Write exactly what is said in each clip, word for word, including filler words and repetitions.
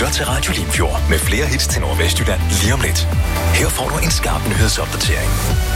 lytter til Radio Limfjord med flere hits til Nordvestjylland lige om lidt. Her får du en skarp nyhedsopdatering.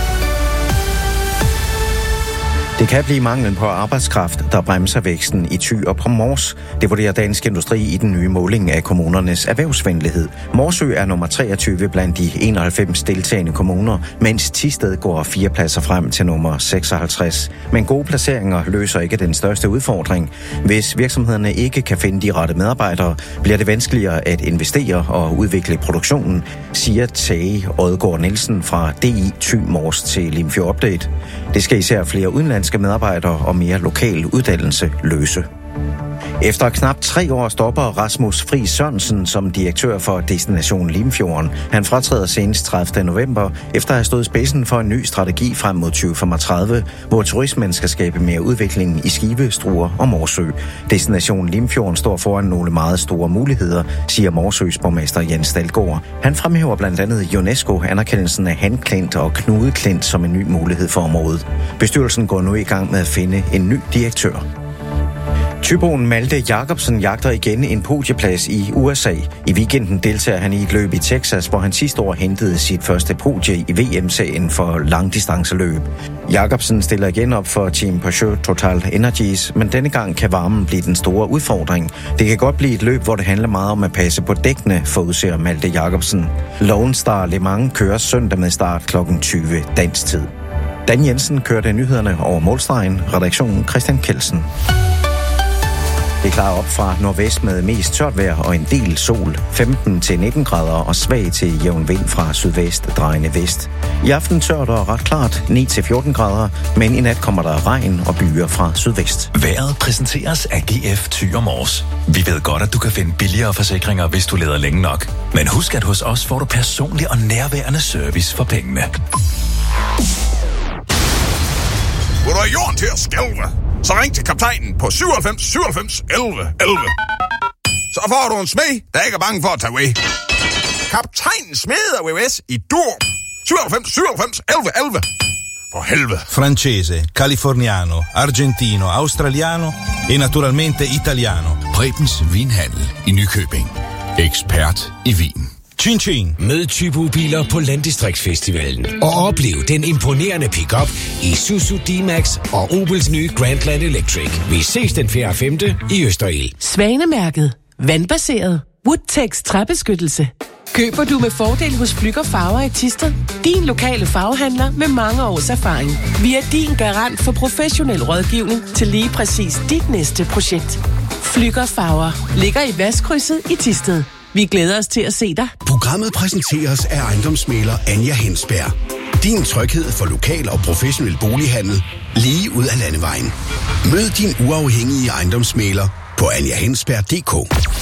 Det kan blive manglen på arbejdskraft, der bremser væksten i Thy og på Mors. Det vurderer Dansk Industri i den nye måling af kommunernes erhvervsvenlighed. Morsø er nummer treogtyve blandt de enoghalvfems deltagende kommuner, mens Thisted går fire pladser frem til nummer seksoghalvtreds. Men gode placeringer løser ikke den største udfordring. Hvis virksomhederne ikke kan finde de rette medarbejdere, bliver det vanskeligere at investere og udvikle produktionen, siger Tage Odgaard Nielsen fra D I Thy Mors til Limfjord Update. Det skal især flere udenlandske medarbejdere og mere lokal uddannelse løse. Efter knap tre år stopper Rasmus Friis Sørensen som direktør for Destination Limfjorden. Han fratræder senest tredivte november, efter at have stået spidsen for en ny strategi frem mod tyve femogtredive, hvor turismen skal skabe mere udvikling i Skive, Struer og Morsø. Destination Limfjorden står foran nogle meget store muligheder, siger Morsøs borgmester Jens Dalgaard. Han fremhæver blandt andet UNESCO-anerkendelsen af Han Klint og Knude Klint som en ny mulighed for området. Bestyrelsen går nu i gang med at finde en ny direktør. Thyboen Malte Jacobsen jagter igen en podieplads i U S A. I weekenden deltager han i et løb i Texas, hvor han sidste år hentede sit første podie i V M-serien for langdistanceløb. Jacobsen stiller igen op for Team Peugeot Total Energies, men denne gang kan varmen blive den store udfordring. Det kan godt blive et løb, hvor det handler meget om at passe på dækkene, forudser Malte Jacobsen. Lone Star Le Mans kører søndag med start klokken tyve dansk tid. Dan Jensen kørte nyhederne over målstregen. Redaktionen Christian Kelsen. Det er klar op fra nordvest med mest tørt vejr og en del sol. femten til nitten grader og svag til jævn vind fra sydvest drejende vest. I aften tørt og ret klart ni til fjorten grader, men i nat kommer der regn og byer fra sydvest. Vejret præsenteres af G F Thy og Mors. Vi ved godt, at du kan finde billigere forsikringer, hvis du leder længe nok. Men husk, at hos os får du personlig og nærværende service for pengene. Vil du have jorden til at skælve? Så ring til kaptajnen på syvoghalvfems syvoghalvfems elleve elleve. Så får du en smed, der ikke er bange for at tage ved. Kaptajnen smeder V V S i Dur. syvoghalvfems syvoghalvfems elleve elleve. For helvede. Francese, californiano, argentino, australiano e naturalmente italiano. Prebens Vinhandel i Nykøbing. Ekspert i vin. Chin Chin. Mød Thybo-biler på Landdistriktsfestivalen og oplev den imponerende pick-up i Isuzu D-Max og Opels nye Grandland Electric. Vi ses den fjerde og femte i Østerild. Svanemærket. Vandbaseret. Woodtex træbeskyttelse. Køber du med fordel hos Flügger Farver i Thisted? Din lokale farvehandler med mange års erfaring. Vi er din garant for professionel rådgivning til lige præcis dit næste projekt. Flügger Farver ligger i Vestkrydset i Thisted. Vi glæder os til at se dig. Programmet præsenteres af ejendomsmægler Anja Hensberg. Din tryghed for lokal og professionel bolighandel lige ud af landevejen. Mød din uafhængige ejendomsmægler på anja hensberg punktum d k.